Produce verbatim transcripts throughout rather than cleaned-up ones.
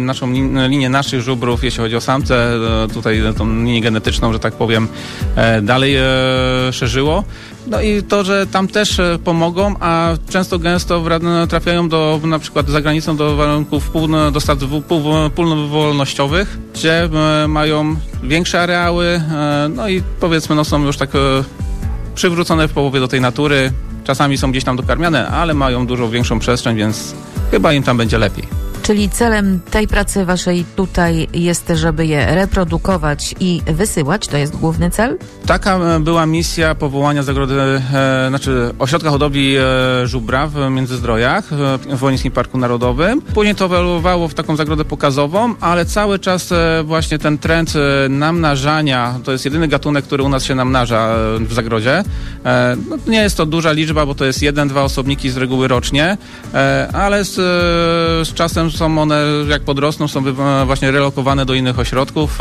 naszą linię naszych żubrów, jeśli chodzi o samce, tutaj tą linię genetyczną, że tak powiem, dalej szerzyło. No i to, że tam też pomogą, a często gęsto trafiają do, na przykład za granicą do warunków pół, dostaw półwolnościowych, gdzie mają większe areały, no i powiedzmy, no są już tak przywrócone w połowie do tej natury. Czasami są gdzieś tam dokarmiane, ale mają dużo większą przestrzeń, więc chyba im tam będzie lepiej. Czyli celem tej pracy waszej tutaj jest, żeby je reprodukować i wysyłać? To jest główny cel? Taka była misja powołania zagrody, e, znaczy ośrodka hodowli e, żubra w Międzyzdrojach, e, w Wolińskim Parku Narodowym. Później to ewoluowało w taką zagrodę pokazową, ale cały czas e, właśnie ten trend e, namnażania, to jest jedyny gatunek, który u nas się namnaża e, w zagrodzie. E, no, nie jest to duża liczba, bo to jest jeden, dwa osobniki z reguły rocznie, e, ale z, e, z czasem są one, jak podrosną, są właśnie relokowane do innych ośrodków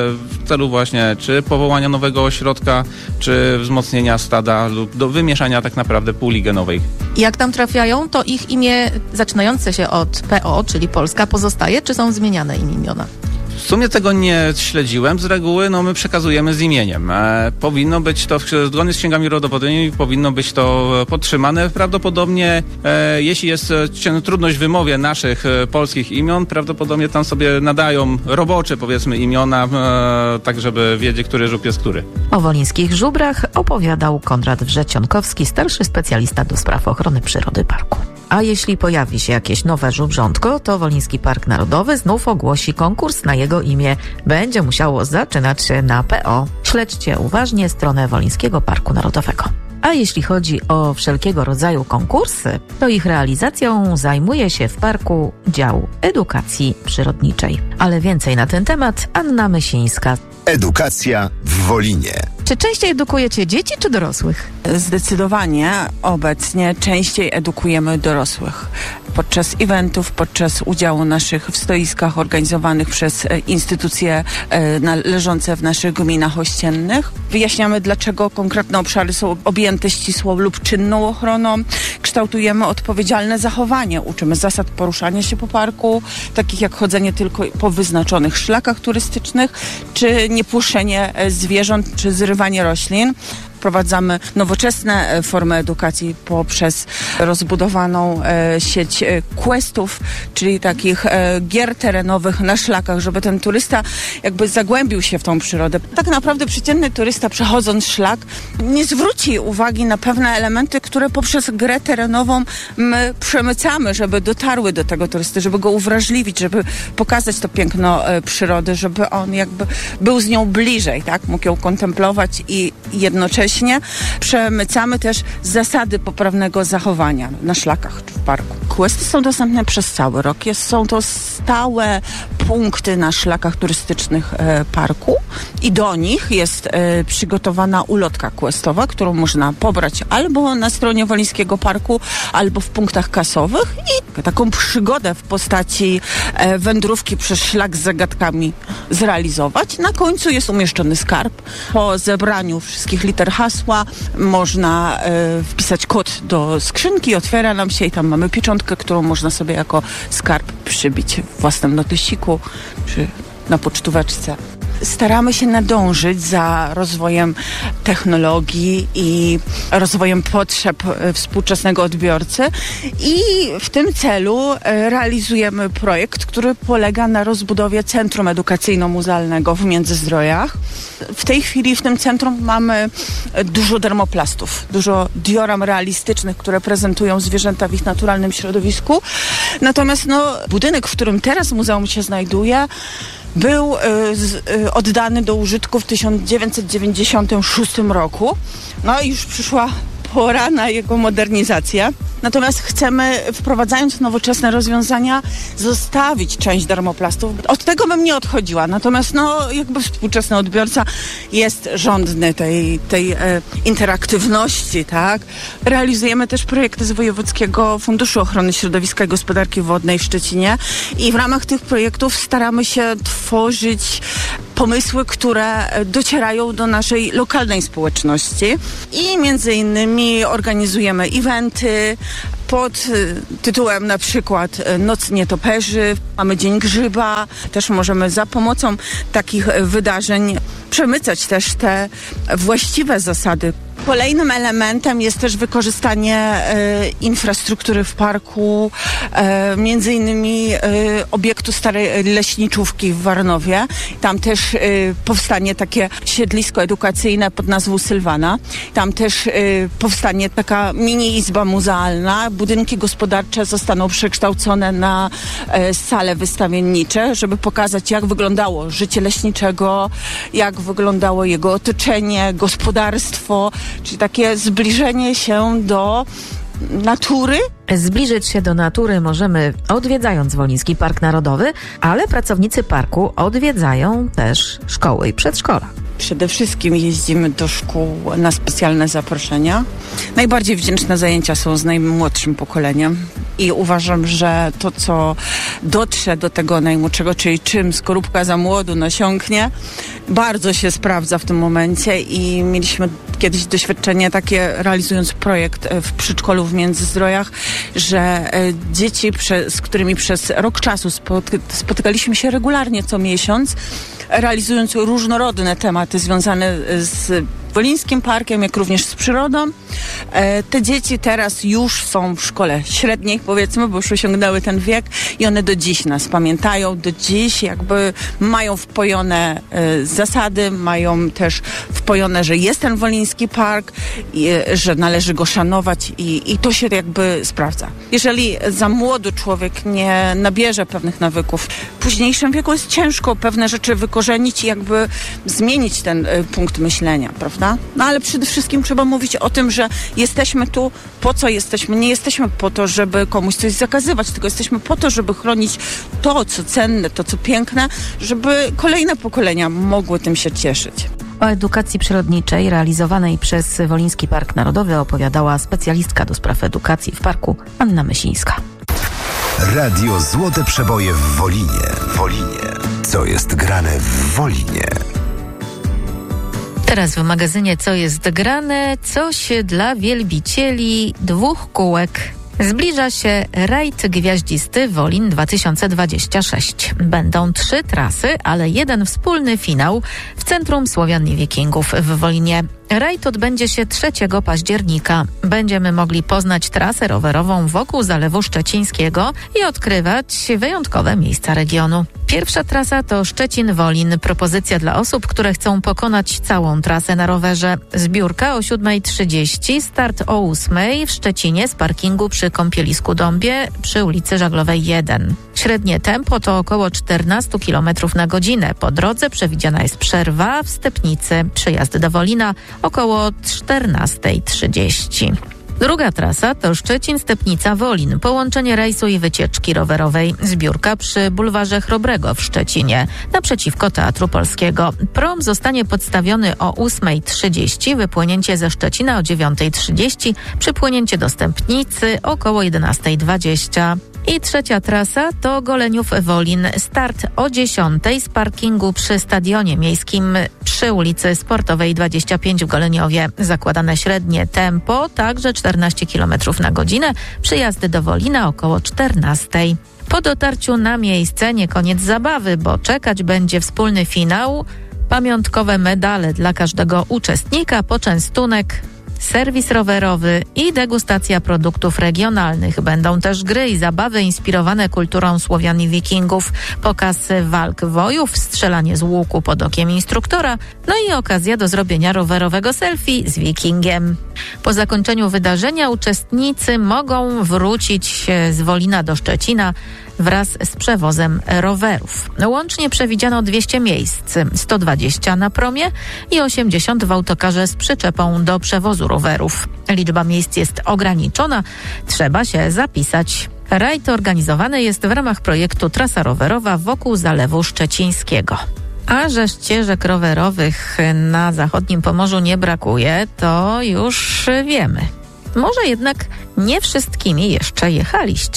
w celu właśnie czy powołania nowego ośrodka, czy wzmocnienia stada lub do wymieszania tak naprawdę puli genowej. Jak tam trafiają, to ich imię zaczynające się od P O, czyli Polska, pozostaje, czy są zmieniane im imiona? W sumie tego nie śledziłem. Z reguły no, my przekazujemy z imieniem. E, powinno być to, zgodnie z księgami rodowodowymi, powinno być to podtrzymane. Prawdopodobnie, e, jeśli jest e, trudność w wymowie naszych e, polskich imion, prawdopodobnie tam sobie nadają robocze, powiedzmy, imiona, e, tak żeby wiedzieć, który żub jest który. O wolińskich żubrach opowiadał Konrad Wrzecionkowski, starszy specjalista do spraw ochrony przyrody parku. A jeśli pojawi się jakieś nowe żubrzątko, to Woliński Park Narodowy znów ogłosi konkurs na jego imię. Będzie musiało zaczynać się na P O. Śledźcie uważnie stronę Wolińskiego Parku Narodowego. A jeśli chodzi o wszelkiego rodzaju konkursy, to ich realizacją zajmuje się w parku dział edukacji przyrodniczej. Ale więcej na ten temat Anna Mysińska. Edukacja w Wolinie. Czy częściej edukujecie dzieci czy dorosłych? Zdecydowanie obecnie częściej edukujemy dorosłych. Podczas eventów, podczas udziału naszych w stoiskach organizowanych przez instytucje należące w naszych gminach ościennych. Wyjaśniamy, dlaczego konkretne obszary są objęte ścisłą lub czynną ochroną. Kształtujemy odpowiedzialne zachowanie. Uczymy zasad poruszania się po parku, takich jak chodzenie tylko po wyznaczonych szlakach turystycznych, czy niepłoszenie zwierząt, czy zrywanie roślin. Wprowadzamy nowoczesne formy edukacji poprzez rozbudowaną e, sieć e, questów, czyli takich e, gier terenowych na szlakach, żeby ten turysta jakby zagłębił się w tą przyrodę. Tak naprawdę przeciętny turysta, przechodząc szlak, nie zwróci uwagi na pewne elementy, które poprzez grę terenową my przemycamy, żeby dotarły do tego turysty, żeby go uwrażliwić, żeby pokazać to piękno e, przyrody, żeby on jakby był z nią bliżej, tak? Mógł ją kontemplować i jednocześnie przemycamy też zasady poprawnego zachowania na szlakach czy w parku. Questy są dostępne przez cały rok. Jest, są to stałe punkty na szlakach turystycznych e, parku i do nich jest e, przygotowana ulotka questowa, którą można pobrać albo na stronie Wolińskiego Parku, albo w punktach kasowych i taką przygodę w postaci e, wędrówki przez szlak z zagadkami zrealizować. Na końcu jest umieszczony skarb. Po zebraniu wszystkich liter hasła można e, wpisać kod do skrzynki, otwiera nam się i tam mamy pieczątkę, którą można sobie jako skarb przybić w własnym notesiku czy na pocztóweczce. Staramy się nadążyć za rozwojem technologii i rozwojem potrzeb współczesnego odbiorcy i w tym celu realizujemy projekt, który polega na rozbudowie Centrum Edukacyjno-Muzealnego w Międzyzdrojach. W tej chwili w tym centrum mamy dużo dermoplastów, dużo dioram realistycznych, które prezentują zwierzęta w ich naturalnym środowisku. Natomiast no, budynek, w którym teraz muzeum się znajduje, był y, z, y, oddany do użytku w tysiąc dziewięćset dziewięćdziesiątym szóstym roku. No i już przyszła pora na jego modernizację. Natomiast chcemy, wprowadzając nowoczesne rozwiązania, zostawić część dermoplastów. Od tego bym nie odchodziła. Natomiast no, jakby współczesny odbiorca jest żądny tej, tej e, interaktywności, tak? Realizujemy też projekty z Wojewódzkiego Funduszu Ochrony Środowiska i Gospodarki Wodnej w Szczecinie i w ramach tych projektów staramy się tworzyć pomysły, które docierają do naszej lokalnej społeczności i między innymi organizujemy eventy, pod tytułem na przykład Noc Nietoperzy, mamy Dzień Grzyba. Też możemy za pomocą takich wydarzeń przemycać też te właściwe zasady. Kolejnym elementem jest też wykorzystanie e, infrastruktury w parku, e, między innymi e, obiektu starej leśniczówki w Warnowie. Tam też e, powstanie takie siedlisko edukacyjne pod nazwą Sylwana. Tam też e, powstanie taka mini izba muzealna. Budynki gospodarcze zostaną przekształcone na e, sale wystawiennicze, żeby pokazać, jak wyglądało życie leśniczego, jak wyglądało jego otoczenie, gospodarstwo, czyli takie zbliżenie się do natury. Zbliżyć się do natury możemy odwiedzając Woliński Park Narodowy, ale pracownicy parku odwiedzają też szkoły i przedszkola. Przede wszystkim jeździmy do szkół na specjalne zaproszenia. Najbardziej wdzięczne zajęcia są z najmłodszym pokoleniem i uważam, że to, co dotrze do tego najmłodszego, czyli czym skorupka za młodu nasiąknie, bardzo się sprawdza w tym momencie i mieliśmy kiedyś doświadczenie takie, realizując projekt w przedszkolu w Międzyzdrojach, że dzieci, z którymi przez rok czasu spotykaliśmy się regularnie co miesiąc, realizując różnorodne tematy związane z Wolińskim Parkiem, jak również z przyrodą. E, te dzieci teraz już są w szkole średniej, powiedzmy, bo już osiągnęły ten wiek i one do dziś nas pamiętają, do dziś jakby mają wpojone e, zasady, mają też wpojone, że jest ten Woliński Park, i, że należy go szanować i, i to się jakby sprawdza. Jeżeli za młody człowiek nie nabierze pewnych nawyków, w późniejszym wieku jest ciężko pewne rzeczy wykorzenić i jakby zmienić ten e, punkt myślenia, prawda? No ale przede wszystkim trzeba mówić o tym, że jesteśmy tu, po co jesteśmy. Nie jesteśmy po to, żeby komuś coś zakazywać, tylko jesteśmy po to, żeby chronić to, co cenne, to, co piękne, żeby kolejne pokolenia mogły tym się cieszyć. O edukacji przyrodniczej realizowanej przez Woliński Park Narodowy opowiadała specjalistka do spraw edukacji w parku Anna Mysińska. Radio Złote Przeboje w Wolinie. Wolinie. Co jest grane w Wolinie? Teraz w magazynie Co jest grane? Coś dla wielbicieli dwóch kółek. Zbliża się rajd gwiaździsty Wolin dwa tysiące dwadzieścia sześć. Będą trzy trasy, ale jeden wspólny finał w Centrum Słowian i Wikingów w Wolinie. Rajd odbędzie się trzeciego października. Będziemy mogli poznać trasę rowerową wokół Zalewu Szczecińskiego i odkrywać wyjątkowe miejsca regionu. Pierwsza trasa to Szczecin-Wolin. Propozycja dla osób, które chcą pokonać całą trasę na rowerze. Zbiórka o siódma trzydzieści, start o ósmej w Szczecinie z parkingu przy Kąpielisku Dąbie przy ulicy Żaglowej jeden. Średnie tempo to około czternaście kilometrów na godzinę. Po drodze przewidziana jest przerwa w Stepnicy. Przyjazd do Wolina około czternasta trzydzieści. Druga trasa to Szczecin-Stepnica-Wolin. Połączenie rejsu i wycieczki rowerowej. Zbiórka przy bulwarze Chrobrego w Szczecinie, naprzeciwko Teatru Polskiego. Prom zostanie podstawiony o ósma trzydzieści, wypłynięcie ze Szczecina o dziewiąta trzydzieści, przypłynięcie do Stępnicy około jedenasta dwadzieścia. I trzecia trasa to Goleniów-Wolin. Start o dziesiątej z parkingu przy Stadionie Miejskim przy ulicy Sportowej dwadzieścia pięć w Goleniowie. Zakładane średnie tempo także czternaście kilometrów na godzinę. Przyjazdy do Wolina około czternastej. Po dotarciu na miejsce nie koniec zabawy, bo czekać będzie wspólny finał, pamiątkowe medale dla każdego uczestnika, poczęstunek, serwis rowerowy i degustacja produktów regionalnych. Będą też gry i zabawy inspirowane kulturą Słowian i Wikingów, pokaz walk wojów, strzelanie z łuku pod okiem instruktora, no i okazja do zrobienia rowerowego selfie z Wikingiem. Po zakończeniu wydarzenia uczestnicy mogą wrócić z Wolina do Szczecina wraz z przewozem rowerów. Łącznie przewidziano dwieście miejsc, sto dwadzieścia na promie i osiemdziesiąt w autokarze z przyczepą do przewozu rowerów. Liczba miejsc jest ograniczona, trzeba się zapisać. Rajd organizowany jest w ramach projektu Trasa rowerowa wokół Zalewu Szczecińskiego. A że ścieżek rowerowych na zachodnim Pomorzu nie brakuje, to już wiemy. Może jednak nie wszystkimi jeszcze jechaliście.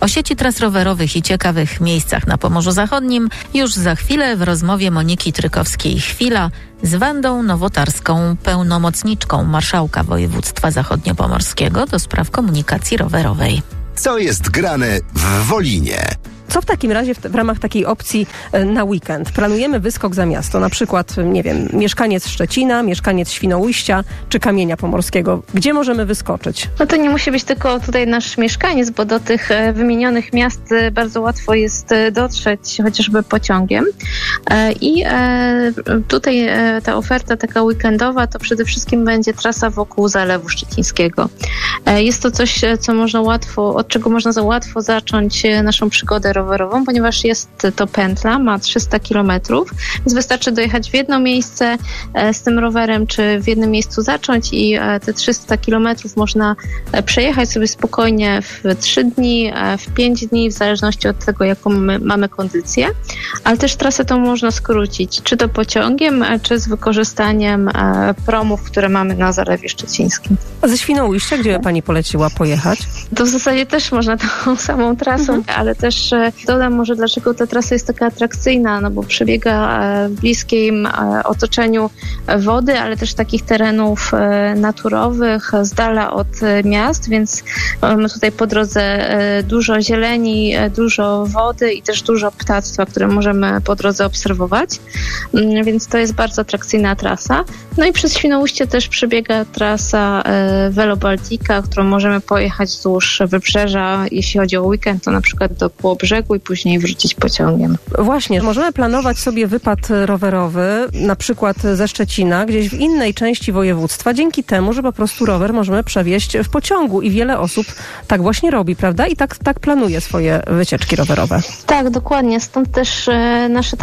O sieci tras rowerowych i ciekawych miejscach na Pomorzu Zachodnim już za chwilę w rozmowie Moniki Trykowskiej-Chwila z Wandą Nowotarską, pełnomocniczką marszałka województwa zachodniopomorskiego do spraw komunikacji rowerowej. Co jest grane w Wolinie? Co w takim razie w, w ramach takiej opcji e, na weekend? Planujemy wyskok za miasto, na przykład, nie wiem, mieszkaniec Szczecina, mieszkaniec Świnoujścia czy Kamienia Pomorskiego. Gdzie możemy wyskoczyć? No to nie musi być tylko tutaj nasz mieszkaniec, bo do tych e, wymienionych miast e, bardzo łatwo jest e, dotrzeć chociażby pociągiem. E, I e, tutaj e, ta oferta taka weekendowa to przede wszystkim będzie trasa wokół Zalewu Szczecińskiego. E, jest to coś, co można łatwo, od czego można za łatwo zacząć e, naszą przygodę rowerową, ponieważ jest to pętla, ma trzysta kilometrów, więc wystarczy dojechać w jedno miejsce e, z tym rowerem, czy w jednym miejscu zacząć i e, te trzysta kilometrów można e, przejechać sobie spokojnie w trzy dni, e, w pięć dni, w zależności od tego, jaką my mamy kondycję, ale też trasę tą można skrócić, czy to pociągiem, e, czy z wykorzystaniem e, promów, które mamy na Zalewie Szczecińskim. A ze Świnoujścia, gdzie pani poleciła pojechać? To w zasadzie też można tą samą trasą, mhm. ale też e, dodam może, dlaczego ta trasa jest taka atrakcyjna, no bo przebiega w bliskim otoczeniu wody, ale też takich terenów naturowych, z dala od miast, więc mamy tutaj po drodze dużo zieleni, dużo wody i też dużo ptactwa, które możemy po drodze obserwować, więc to jest bardzo atrakcyjna trasa. No i przez Świnoujście też przebiega trasa Velo Baltica, którą możemy pojechać wzdłuż wybrzeża, jeśli chodzi o weekend, to na przykład do Kołobrzegu i później wrócić pociągiem. Właśnie, możemy planować sobie wypad rowerowy, na przykład ze Szczecina, gdzieś w innej części województwa, dzięki temu, że po prostu rower możemy przewieźć w pociągu i wiele osób tak właśnie robi, prawda? I tak, tak planuje swoje wycieczki rowerowe. Tak, dokładnie. Stąd też e, nasze